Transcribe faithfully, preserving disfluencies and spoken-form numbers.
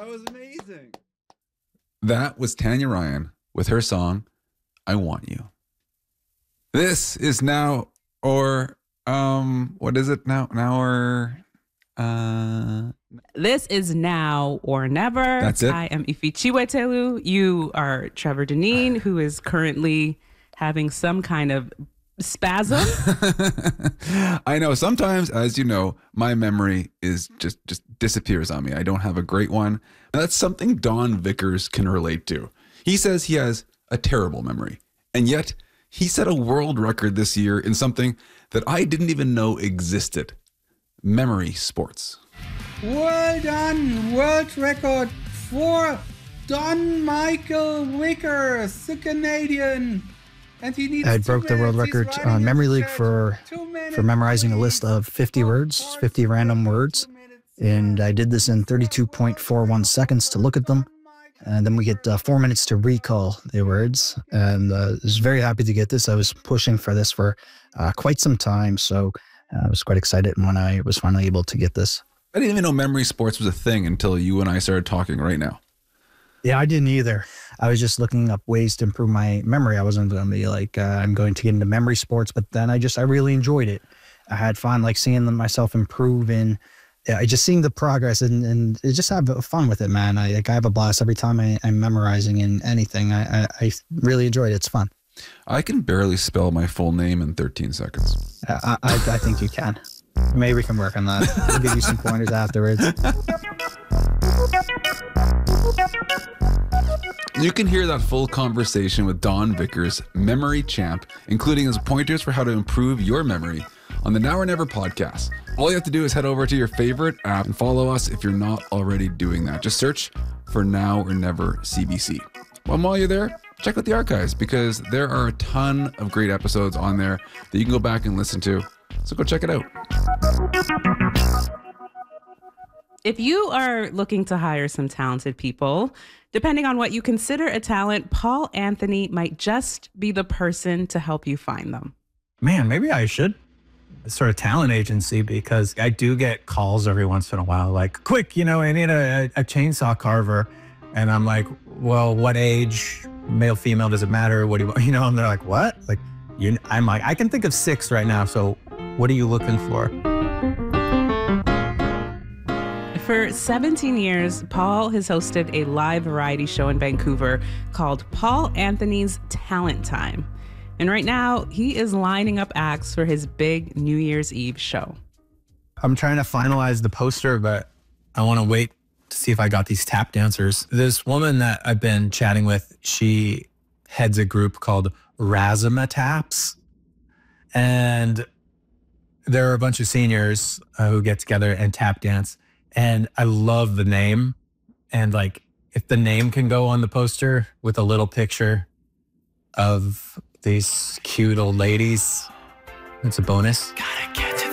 was amazing. That was Tanya Ryan with her song, I Want You. This is now, or, um, what is it now? Now or, uh... This is Now or Never. That's it. I am Ifi Chiwetelu. You are Trevor Deneen, who is currently having some kind of spasm. I know. Sometimes, as you know, my memory is just, just disappears on me. I don't have a great one. And that's something Don Vickers can relate to. He says he has a terrible memory. And yet, he set a world record this year in something that I didn't even know existed. Memory sports. Well done. World record for Don Michael Vickers, the Canadian. And he needs I two broke the world minutes. He's record riding on in Memory the League church. for Two minutes, for memorizing a list of fifty four, words, four, fifty random four, words. two minutes. And I did this in thirty-two point four one seconds to look at them. And then we get uh, four minutes to recall the words. And uh, I was very happy to get this. I was pushing for this for uh, quite some time. So uh, I was quite excited when I was finally able to get this. I didn't even know memory sports was a thing until you and I started talking right now. Yeah, I didn't either. I was just looking up ways to improve my memory. I wasn't going to be like, uh, I'm going to get into memory sports, but then I just, I really enjoyed it. I had fun, like seeing them myself improve and yeah, I just seeing the progress and, and just have fun with it, man. I like I have a blast every time I, I'm memorizing in anything. I, I, I really enjoyed it. It's fun. I can barely spell my full name in thirteen seconds. I, I, I think you can. Maybe we can work on that. I'll give you some pointers afterwards. You can hear that full conversation with Don Vickers, memory champ, including his pointers for how to improve your memory on the Now or Never podcast. All you have to do is head over to your favorite app and follow us if you're not already doing that. Just search for Now or Never C B C. And while you're there, check out the archives because there are a ton of great episodes on there that you can go back and listen to. So go check it out. If you are looking to hire some talented people, depending on what you consider a talent, Paul Anthony might just be the person to help you find them. Man, maybe I should sort of talent agency because I do get calls every once in a while like, quick, you know, I need a, a chainsaw carver. And I'm like, well, what age, male, female, does it matter? What do you, you know, and they're like, what? Like, you, I'm like, I can think of six right now. So what are you looking for? For seventeen years, Paul has hosted a live variety show in Vancouver called Paul Anthony's Talent Time. And right now, he is lining up acts for his big New Year's Eve show. I'm trying to finalize the poster, but I want to wait to see if I got these tap dancers. This woman that I've been chatting with, she heads a group called Razima Taps. And there are a bunch of seniors uh, who get together and tap dance. And I love the name. And like, if the name can go on the poster with a little picture of these cute old ladies, it's a bonus. Gotta get